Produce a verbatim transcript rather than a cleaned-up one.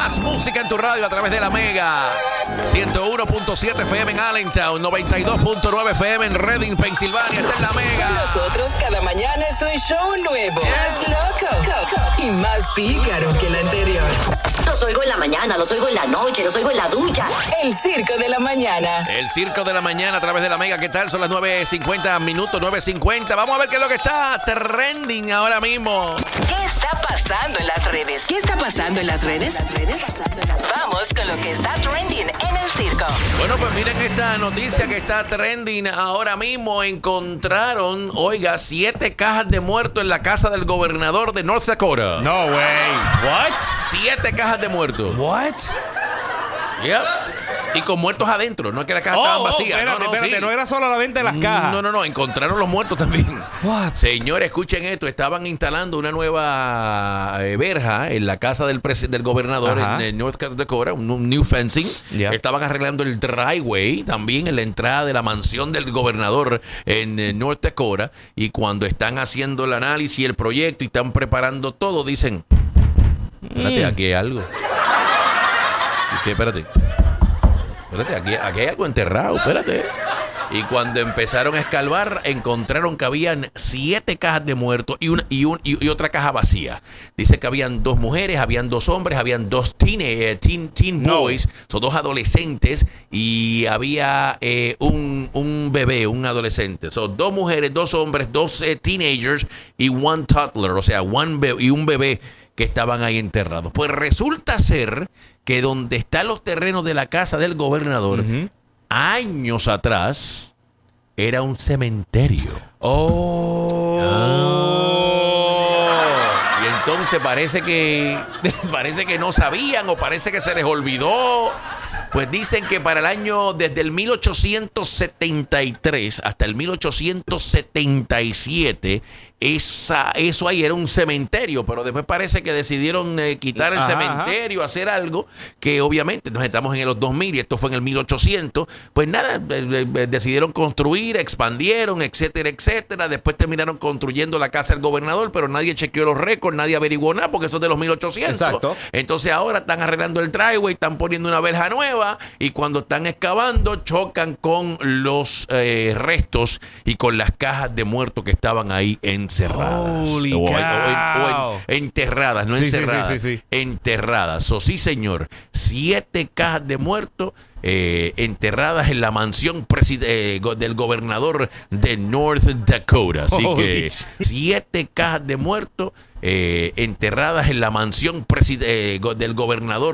Más música en tu radio a través de la Mega. ciento uno punto siete F M en Allentown, noventa y dos punto nueve F M en Reading, Pensilvania. Esta es la Mega. Nosotros cada mañana es un show nuevo. Más loco y más pícaro que el anterior. Los oigo en la mañana, los oigo en la noche, los oigo en la ducha. El Circo de la Mañana. El Circo de la Mañana a través de la Mega. ¿Qué tal? Son las nueve cincuenta minutos, nueve cincuenta. Vamos a ver qué es lo que está trending ahora mismo. ¿Qué está pasando en las redes? ¿Qué está pasando en las redes? Vamos con lo que está trending en el circo. Bueno, pues miren esta noticia que está trending ahora mismo. Encontraron, oiga, siete cajas de muertos en la casa del gobernador de North Dakota. No way. What? Siete cajas de muertos. What? Yep. Y con muertos adentro, no es que las cajas Oh, estaban oh, vacías. espérate, no, no, espérate, sí. no era solo la venta de las cajas. No, no, no, encontraron los muertos también. What? Señores, escuchen esto, estaban instalando una nueva eh, verja en la casa del, pres- del gobernador Ajá. en, en North Dakota, un, un new fencing. Yep. Estaban arreglando el driveway también en la entrada de la mansión del gobernador en eh, North Dakota. Y cuando están haciendo el análisis y el proyecto y están preparando todo, dicen, espérate, Mm. aquí hay algo. ¿Y qué? Espérate. Espérate, aquí, aquí hay algo enterrado, espérate. Y cuando empezaron a escarbar, encontraron que habían siete cajas de muertos y, una, y, un, y, y otra caja vacía. Dice que habían dos mujeres, habían dos hombres, habían dos teen, eh, teen, teen No. boys, son dos adolescentes, y había eh, un, un bebé, un adolescente. Son dos mujeres, dos hombres, dos eh, teenagers y one toddler, o sea, one be- y un bebé que estaban ahí enterrados. Pues resulta ser que donde están los terrenos de la casa del gobernador, Ujú. años atrás, era un cementerio. Oh. Y entonces parece que parece que no sabían o parece que se les olvidó. Pues dicen que para el año, desde el mil ochocientos setenta y tres hasta el mil ochocientos setenta y siete, esa, eso ahí era un cementerio, pero después parece que decidieron eh, quitar el Ajá, cementerio, hacer algo que obviamente nos estamos en los dos mil y esto fue en el mil ochocientos, pues nada, eh, eh, decidieron construir, expandieron, etcétera, etcétera. Después terminaron construyendo la casa del gobernador, pero nadie chequeó los récords, nadie averiguó nada porque eso es de los mil ochocientos. Exacto. Entonces ahora están arreglando el driveway, están poniendo una verja nueva y cuando están excavando chocan con los eh, restos y con las cajas de muertos que estaban ahí encerradas. Holy o, o- o- cow. o en- enterradas, no Sí, sí, sí, encerradas, sí, sí. enterradas. O sí, señor, siete cajas de muertos eh, enterradas en la mansión preside- eh, go- del gobernador de North Dakota. Así Holy que shit. siete cajas de muertos eh, enterradas en la mansión preside- eh, go- del gobernador